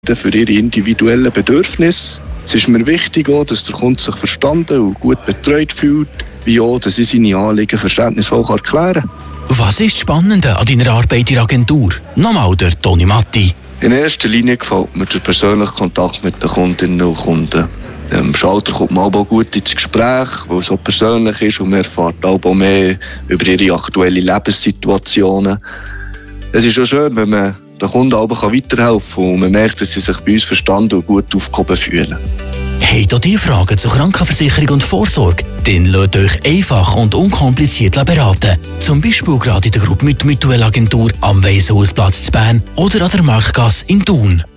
für ihre individuellen Bedürfnisse. Es ist mir wichtig, auch, dass der Kunde sich verstanden und gut betreut fühlt, wie auch, dass ich seine Anliegen verständnisvoll erklären kann. Was ist das Spannende an deiner Arbeit in der Agentur? Nochmal der Toni Matti. In erster Linie gefällt mir der persönliche Kontakt mit den Kundinnen und Kunden. Im Schalter kommt man auch gut ins Gespräch, weil es so persönlich ist und man erfährt auch mehr über ihre aktuellen Lebenssituationen. Es ist schon schön, wenn man den Kunden auch weiterhelfen kann und man merkt, dass sie sich bei uns verstanden und gut aufgehoben fühlen. Habt ihr Fragen zur Krankenversicherung und Vorsorge? Dann lasst euch einfach und unkompliziert beraten. Zum Beispiel gerade in der Gruppe mit Mutuelle Agentur am Weisshausplatz zu Bern oder an der Marktgasse in Thun.